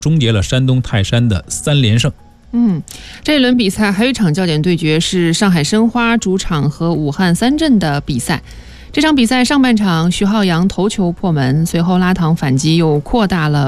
终结了山东泰山的3连胜。 这一轮比赛还有一场焦点对决是上海申花主场和武汉三镇的比赛。这场比赛上半场徐浩洋头球破门，随后拉唐反击又扩大了